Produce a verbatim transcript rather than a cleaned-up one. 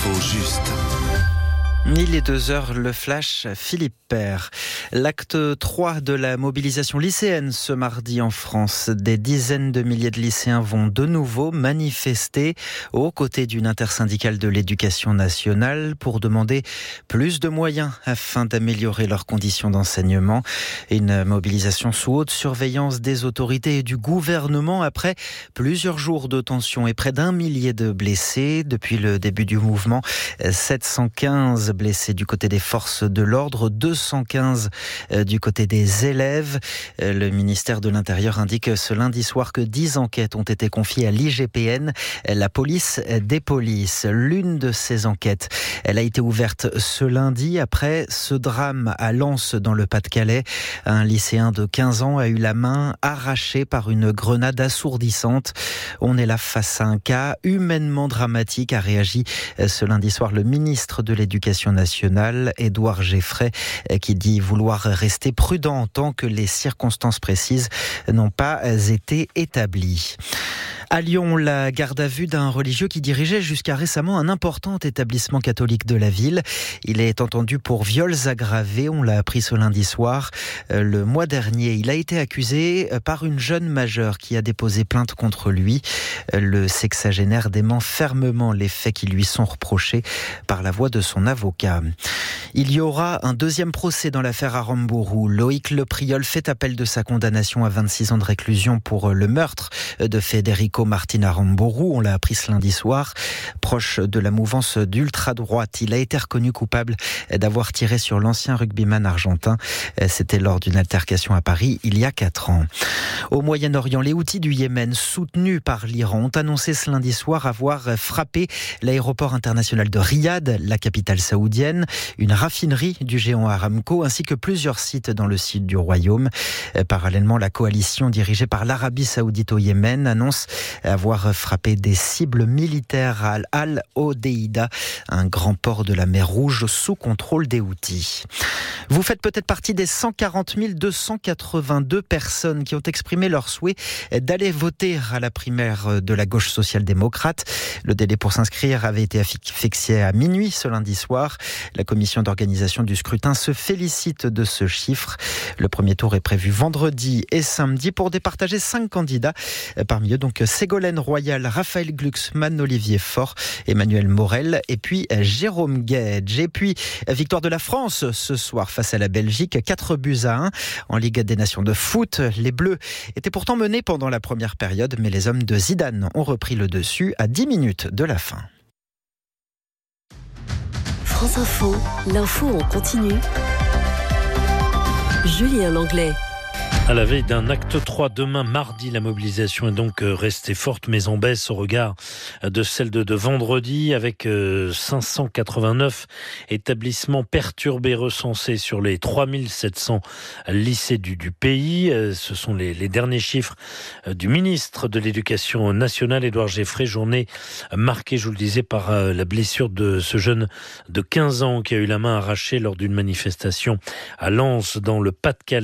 L'info juste. Il est deux heures, le flash, Philippe Père. L'acte trois de la mobilisation lycéenne ce mardi en France. Des dizaines de milliers de lycéens vont de nouveau manifester aux côtés d'une intersyndicale de l'éducation nationale pour demander plus de moyens afin d'améliorer leurs conditions d'enseignement. Une mobilisation sous haute surveillance des autorités et du gouvernement après plusieurs jours de tension et près d'un millier de blessés. Depuis le début du mouvement, sept cent quinze blessés du côté des forces de l'ordre, deux cent quinze du côté des élèves. Le ministère de l'Intérieur indique ce lundi soir que dix enquêtes ont été confiées à l'I G P N, la police des polices. L'une de ces enquêtes, elle a été ouverte ce lundi après ce drame à Lens dans le Pas-de-Calais. Un lycéen de quinze ans a eu la main arrachée par une grenade assourdissante. On est là face à un cas humainement dramatique, a réagi ce lundi soir le ministre de l'Éducation nationale, Édouard Geffray, qui dit vouloir rester prudent tant que les circonstances précises n'ont pas été établies. À Lyon, la garde à vue d'un religieux qui dirigeait jusqu'à récemment un important établissement catholique de la ville. Il est entendu pour viols aggravés, on l'a appris ce lundi soir. Le mois dernier, il a été accusé par une jeune majeure qui a déposé plainte contre lui. Le sexagénaire dément fermement les faits qui lui sont reprochés par la voix de son avocat. Il y aura un deuxième procès dans l'affaire Aramburu. Loïc Lepriol fait appel de sa condamnation à vingt-six ans de réclusion pour le meurtre de Federico Martin Aramburu. On l'a appris ce lundi soir. Proche de la mouvance d'ultra-droite, il a été reconnu coupable d'avoir tiré sur l'ancien rugbyman argentin. C'était lors d'une altercation à Paris il y a quatre ans. Au Moyen-Orient, les Houthis du Yémen, soutenus par l'Iran, ont annoncé ce lundi soir avoir frappé l'aéroport international de Riyad, la capitale saoudienne, une raffinerie du géant Aramco, ainsi que plusieurs sites dans le sud du royaume. Parallèlement, la coalition dirigée par l'Arabie saoudite au Yémen annonce avoir frappé des cibles militaires à Al-Hodeïda, un grand port de la mer Rouge sous contrôle des Houthis. Vous faites peut-être partie des cent quarante mille deux cent quatre-vingt-deux personnes qui ont exprimé leur souhait d'aller voter à la primaire de la gauche social-démocrate. Le délai pour s'inscrire avait été fixé à minuit ce lundi soir. La commission d'organisation du scrutin se félicite de ce chiffre. Le premier tour est prévu vendredi et samedi pour départager cinq candidats. Parmi eux, donc, Ségolène Royal, Raphaël Glucksmann, Olivier Faure, Emmanuel Morel et puis Jérôme Guedj. Et puis, victoire de la France ce soir face à la Belgique, quatre buts à un en Ligue des Nations de foot. Les Bleus étaient pourtant menés pendant la première période, mais les hommes de Zidane ont repris le dessus à dix minutes de la fin. France Info, l'info en continu. Julien Langlais. À la veille d'un acte trois, demain mardi, la mobilisation est donc restée forte, mais en baisse au regard de celle de, de vendredi, avec cinq cent quatre-vingt-neuf établissements perturbés recensés sur les trois mille sept cents lycées du, du pays. Ce sont les, les derniers chiffres du ministre de l'Éducation nationale, Édouard Geffray. Journée marquée, je vous le disais, par la blessure de ce jeune de quinze ans qui a eu la main arrachée lors d'une manifestation à Lens, dans le Pas-de-Calais.